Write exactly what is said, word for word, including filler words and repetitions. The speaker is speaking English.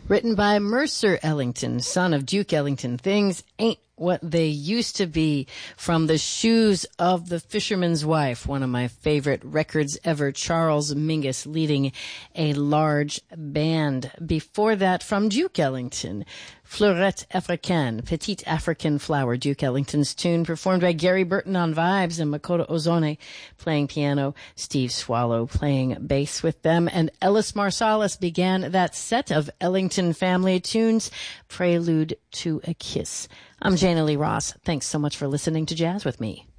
Written by Mercer Ellington, son of Duke Ellington. Things ain't what they used to be, from The Shoes of the Fisherman's Wife, one of my favorite records ever. Charles Mingus leading a large band. Before that, from Duke Ellington, Fleurette Africaine, Petite African Flower, Duke Ellington's tune, performed by Gary Burton on vibes and Makoto Ozone playing piano, Steve Swallow playing bass with them, and Ellis Marsalis began that set of Ellington family tunes, Prelude to a Kiss. I'm Jana Lee Ross. Thanks so much for listening to Jazz with Me.